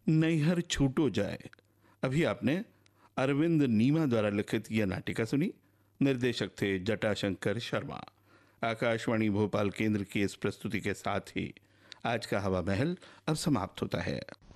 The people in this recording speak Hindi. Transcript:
नैहर छूटो जाए। अभी आपने अरविंद नीमा द्वारा लिखित यह नाटिका सुनी। निर्देशक थे जटाशंकर शर्मा। आकाशवाणी भोपाल केंद्र की इस प्रस्तुति के साथ ही आज का हवा महल अब समाप्त होता है।